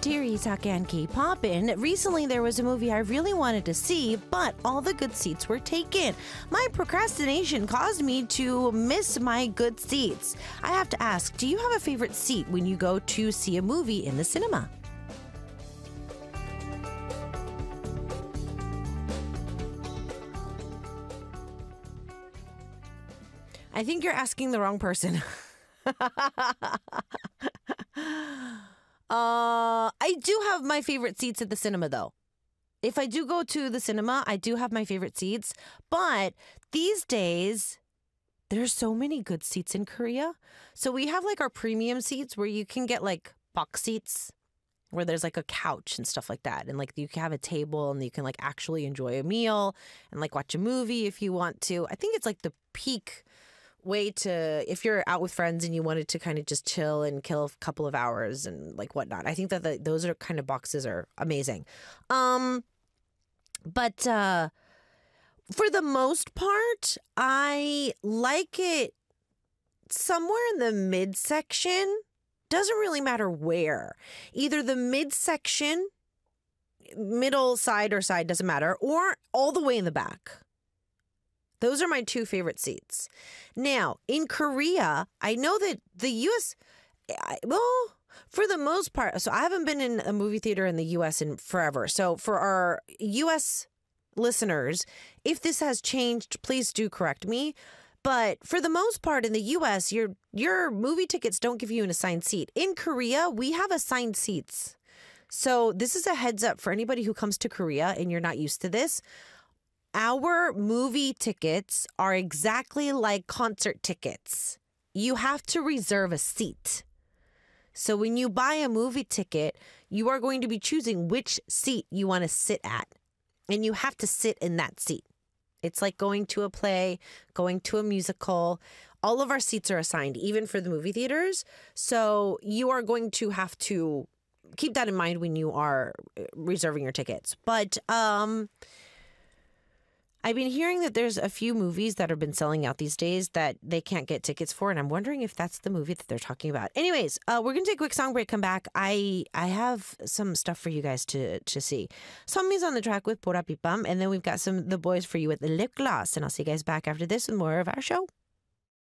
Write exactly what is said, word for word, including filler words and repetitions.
Dear Isak and K-Poppin', recently there was a movie I really wanted to see, but all the good seats were taken. My procrastination caused me to miss my good seats. I have to ask, do you have a favorite seat when you go to see a movie in the cinema? I think you're asking the wrong person. Uh, I do have my favorite seats at the cinema, though. If I do go to the cinema, I do have my favorite seats. But these days, there's so many good seats in Korea. So we have like our premium seats where you can get like box seats where there's like a couch and stuff like that. And like you can have a table and you can like actually enjoy a meal and like watch a movie if you want to. I think it's like the peak way to, if you're out with friends and you wanted to kind of just chill and kill a couple of hours and like whatnot. I think that the, those are kind of boxes are amazing. Um, but uh, for the most part, I like it somewhere in the midsection. Doesn't really matter where. Either the midsection, middle, side, or side, doesn't matter, or all the way in the back. Those are my two favorite seats. Now, in Korea, I know that the U S, well, for the most part, so I haven't been in a movie theater in the U S in forever. So for our U S listeners, if this has changed, please do correct me. But for the most part in the U S, your your movie tickets don't give you an assigned seat. In Korea, we have assigned seats. So this is a heads up for anybody who comes to Korea and you're not used to this. Our movie tickets are exactly like concert tickets. You have to reserve a seat. So when you buy a movie ticket, you are going to be choosing which seat you want to sit at. And you have to sit in that seat. It's like going to a play, going to a musical. All of our seats are assigned, even for the movie theaters. So you are going to have to keep that in mind when you are reserving your tickets. But, um... I've been hearing that there's a few movies that have been selling out these days that they can't get tickets for, and I'm wondering if that's the movie that they're talking about. Anyways, uh, we're going to take a quick song break, come back. I I have some stuff for you guys to, to see. Sommi's on the track with Pora Pipam, and then we've got some The Boys for you with the Lip Gloss, and I'll see you guys back after this with more of our show.